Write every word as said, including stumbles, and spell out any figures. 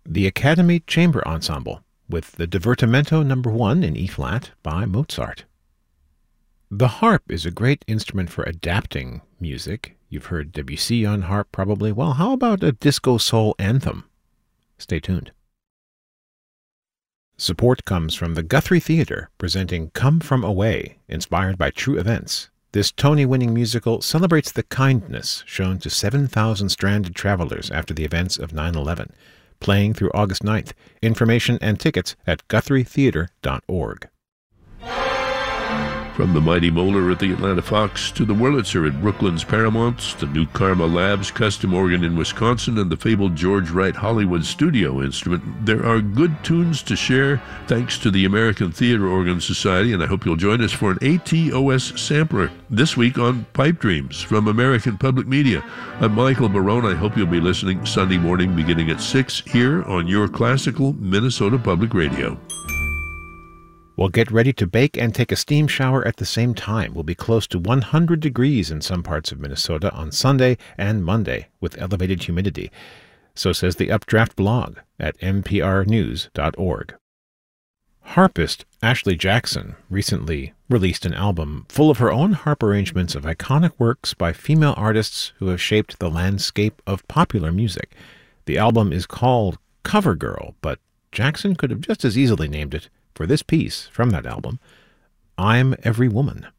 the Academy Chamber Ensemble with the Divertimento number one in E-flat by Mozart. The harp is a great instrument for adapting music. You've heard Debussy on harp probably. Well, how about a disco soul anthem? Stay tuned. Support comes from the Guthrie Theatre, presenting Come From Away, inspired by true events. This Tony-winning musical celebrates the kindness shown to seven thousand stranded travelers after the events of nine eleven. Playing through August ninth. Information and tickets at guthrie theatre dot org. From the Mighty Molar at the Atlanta Fox to the Wurlitzer at Brooklyn's Paramount, the New Karma Labs custom organ in Wisconsin, and the fabled George Wright Hollywood studio instrument, there are good tunes to share thanks to the American Theater Organ Society, and I hope you'll join us for an A T O S sampler this week on Pipe Dreams from American Public Media. I'm Michael Barone. I hope you'll be listening Sunday morning beginning at six here on your classical Minnesota Public Radio. Well, get ready to bake and take a steam shower at the same time. We'll be close to one hundred degrees in some parts of Minnesota on Sunday and Monday with elevated humidity. So says the Updraft blog at n p r news dot org. Harpist Ashley Jackson recently released an album full of her own harp arrangements of iconic works by female artists who have shaped the landscape of popular music. The album is called Cover Girl, but Jackson could have just as easily named it, for this piece from that album, I'm Every Woman.